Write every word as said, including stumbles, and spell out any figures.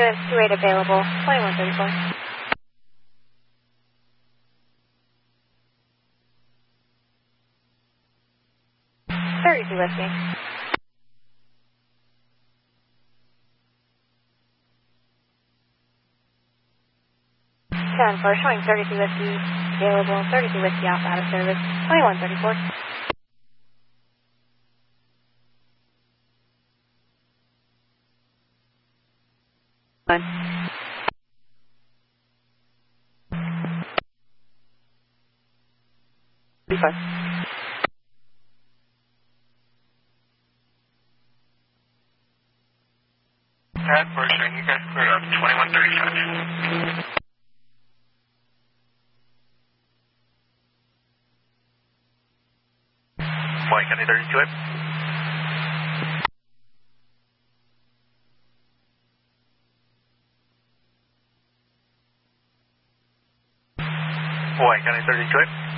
There's two eight available, twenty-one thirty-four. thirty-two Whiskey. ten four, showing thirty-two Whiskey available, thirty-two Whiskey off out of service, twenty-one thirty-four. Fine. Be fine. Pat, we're showing you guys clear up twenty-one thirty-five. Mike, any thirty-two it? Boy, can I thirty-two it?